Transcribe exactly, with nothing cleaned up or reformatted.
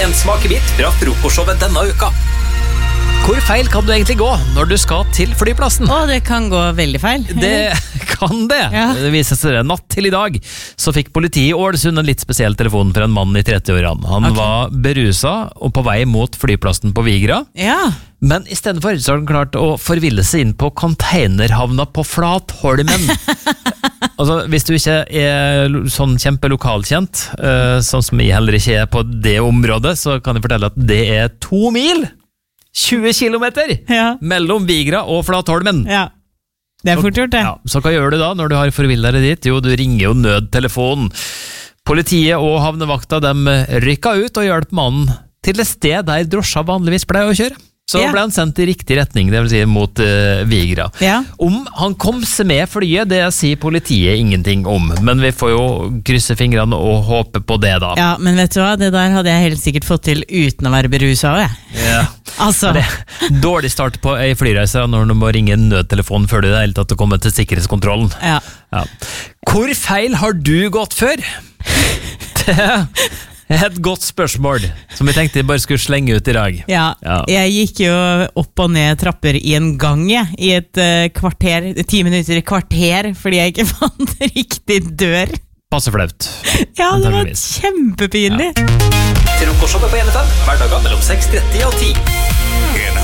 en smakebit fra frokostshowet denne uka. Hvor feil kan du egentlig gå når du skal til flyplassen? Å, det kan gå veldig feil. Det kan det. Ja. Det viser seg det. Natt til i dag så fikk politiet i Ålesund en litt spesiell telefon fra en mann i trettiårene. Han Ok. var berusa og på vei mot flyplassen på Vigra. Ja. Men i stedet for så har han klart å forville seg inn på containerhavna på Flatholmen. Altså, hvis du ikke er sånn kjempelokalkjent, uh, sånn som jeg heller ikke er på det området, så kan jeg fortelle at det er to mil, tjue kilometer, Ja. mellom Vigra og Flatholmen. Ja. Det er fort gjort, det. Ja, så hva gjør du da når du har forvillet deg dit? Jo, du ringer jo nødtelefonen. Politiet og havnevakta, de rykka ut og hjelper mannen til et sted der drosja vanligvis pleier å kjøre. Så Ja. ble han sendt i riktig retning, det vil si mot uh, Vigra. Ja. Om han kom seg med flyet, det sier politiet ingenting om, men vi får jo krysse fingrene og håpe på det da. Ja, men vet du hva? Det der hadde jeg helt sikkert fått til uten å være beruset av, jeg. Ja. Altså. Det er dårlig start på ei flyreise når du må ringe en nødtelefon før du i det hele tatt kommer til sikkerhetskontrollen. Ja. Ja. Hvor feil har du gått før? Det er et godt spørsmål, som vi tenkte jeg bare skulle slenge ut i dag. Ja, Ja. jeg gikk jo opp og ned trapper i en gang, jeg, i et uh, kvarter, ti minutter i kvarter, fordi jeg ikke fant riktig dør. Passe flaut. Ja, det var Antageligvis. kjempepinlig. Frokostshowet på N F M, hverdager mellom seks tretti og ti. N